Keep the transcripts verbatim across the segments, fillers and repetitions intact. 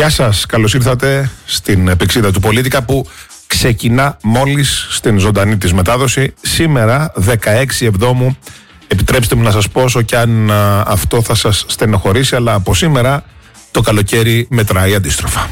Γεια σας, καλώς ήρθατε στην επεξίδα του Πολίτικα που ξεκινά μόλις στην ζωντανή της μετάδοση. Σήμερα, δεκαέξι Εβδόμου, επιτρέψτε μου να σας πω, όσο κι αν α, αυτό θα σας στενοχωρήσει, αλλά από σήμερα το καλοκαίρι μετράει αντίστροφα.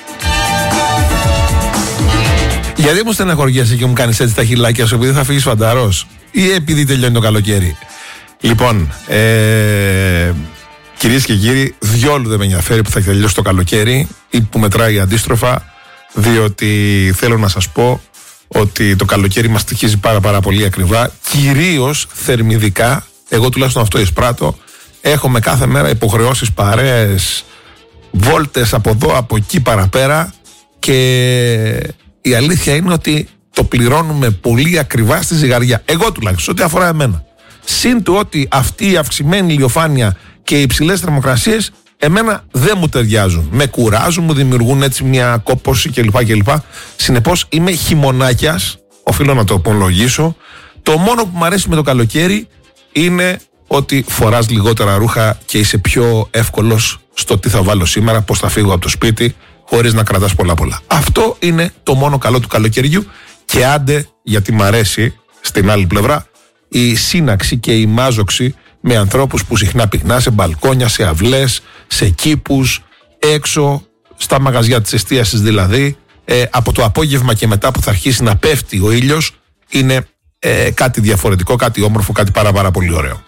Γιατί μου στεναχωριέσαι και μου κάνεις έτσι τα χειλάκια σου, επειδή θα φύγεις φανταρός ή επειδή τελειώνει το καλοκαίρι? Λοιπόν, ε, κυρίες και κύριοι, διόλου δεν με ενδιαφέρει που θα τελειώσει το καλοκαίρι ή που μετράει αντίστροφα, διότι θέλω να σας πω ότι το καλοκαίρι μας στοιχίζει πάρα πάρα πολύ ακριβά, κυρίως θερμιδικά. Εγώ τουλάχιστον αυτό εισπράττω. Έχουμε κάθε μέρα υποχρεώσεις, παρέες, βόλτες από εδώ, από εκεί παραπέρα, και η αλήθεια είναι ότι το πληρώνουμε πολύ ακριβά στη ζυγαριά. Εγώ τουλάχιστον, ό,τι αφορά εμένα. Συν του ότι αυτή η αυξημένη ηλιοφάνεια και οι υψηλές θερμοκρασίες εμένα δεν μου ταιριάζουν. Με κουράζουν, μου δημιουργούν έτσι μια κόπωση κλπ. κλπ. Συνεπώς είμαι χειμωνάκιας, οφείλω να το απολογήσω. Το μόνο που μου αρέσει με το καλοκαίρι είναι ότι φοράς λιγότερα ρούχα και είσαι πιο εύκολος στο τι θα βάλω σήμερα, πώς θα φύγω από το σπίτι, χωρίς να κρατάς πολλά πολλά. Αυτό είναι το μόνο καλό του καλοκαιριού, και άντε, γιατί μ' αρέσει στην άλλη πλευρά η σύναξη και η μάζοξη με ανθρώπους που συχνά πυκνά σε μπαλκόνια, σε αυλές, σε κήπους, έξω, στα μαγαζιά της εστίασης δηλαδή, ε, από το απόγευμα και μετά που θα αρχίσει να πέφτει ο ήλιος, είναι ε, κάτι διαφορετικό, κάτι όμορφο, κάτι πάρα πάρα πολύ ωραίο.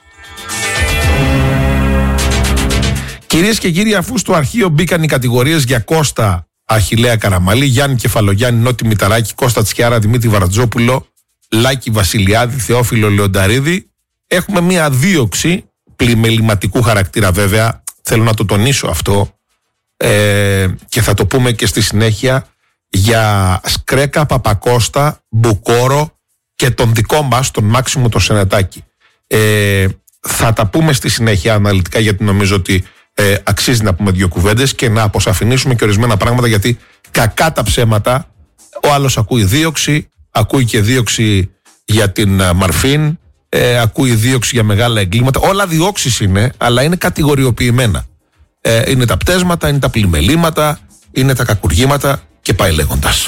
Κυρίες και κύριοι, αφού στο αρχείο μπήκαν οι κατηγορίες για Κώστα Αχιλλέα Καραμαλή, Γιάννη Κεφαλογιάννη, Νότι Μηταράκη, Κώστα Τσιάρα, Δημήτρη Βαρατζόπουλο, Λάκη Βασιλιάδη, Θεόφιλο Λεονταρίδη, έχουμε μία δίωξη πλημεληματικού χαρακτήρα, βέβαια, θέλω να το τονίσω αυτό, ε, και θα το πούμε και στη συνέχεια, για Σκρέκα, Παπακώστα, Μπουκόρο και τον δικό μας, τον Μάξιμο το Σενετάκη. Ε, θα τα πούμε στη συνέχεια αναλυτικά, γιατί νομίζω ότι ε, αξίζει να πούμε δύο κουβέντες και να αποσαφηνίσουμε και ορισμένα πράγματα, γιατί κακά τα ψέματα, ο άλλος ακούει δίωξη, ακούει και δίωξη για την uh, Μαρφίν, ε, ακούει δίωξη για μεγάλα εγκλήματα. Όλα διώξεις είναι, αλλά είναι κατηγοριοποιημένα. Ε, είναι τα πτέσματα, είναι τα πλημελήματα, είναι τα κακουργήματα και πάει λέγοντας.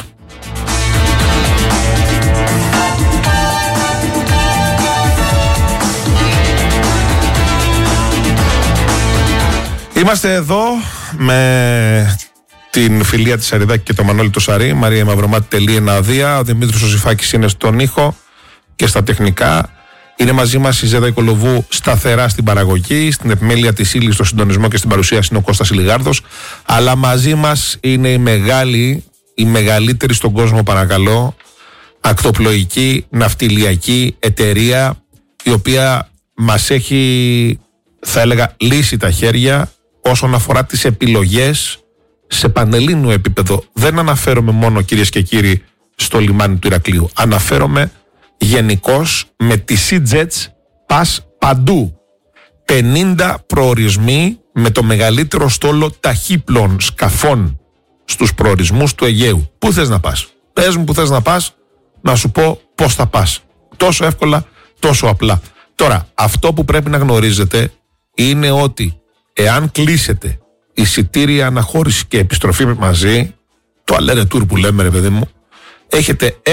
Είμαστε εδώ με την φιλία της Σαριδάκη και το Μανώλη το Σαρί. Μαρία Μαυρομάτη τελεί ένα αδεία. Ο Δημήτρης ο Ζηφάκης είναι στον ήχο και στα τεχνικά. Είναι μαζί μας η Ζέδα Οικολοβού σταθερά στην παραγωγή, στην επιμέλεια της ύλης, στο συντονισμό και στην παρουσίαση είναι ο Κώστας Ηλιγάρδος. Αλλά μαζί μας είναι η μεγάλη, η μεγαλύτερη στον κόσμο, παρακαλώ, ακτοπλοϊκή ναυτιλιακή εταιρεία, η οποία μας έχει, θα έλεγα, λύσει τα χέρια όσον αφορά τις επιλογές σε πανελλήνιο επίπεδο. Δεν αναφέρομαι μόνο, κυρίες και κύριοι, στο λιμάνι του Ηρακλείου. Αναφέρομαι γενικώς, με τη SeaJets πας παντού. πενήντα προορισμοί με το μεγαλύτερο στόλο ταχύπλων σκαφών στους προορισμούς του Αιγαίου. Πού θες να πας? Πες μου που θες να πας, να σου πω πώς θα πας. Τόσο εύκολα, τόσο απλά. Τώρα, αυτό που πρέπει να γνωρίζετε είναι ότι εάν κλείσετε εισιτήρια αναχώρηση και επιστροφή μαζί, το αλέρε tour που λέμε, ρε παιδί μου, έχετε